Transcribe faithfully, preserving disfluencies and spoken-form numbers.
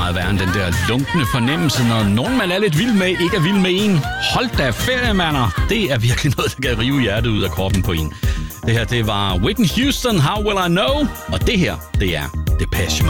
meget værre end den der lunkne fornemmelse, når nogen, man er lidt vild med, ikke er vild med en. Hold da ferie, mander. Det er virkelig noget, der kan rive hjertet ud af kroppen på en. Det her, det var Whitney Houston, How Will I Know? Og det her, det er Depeche Mode.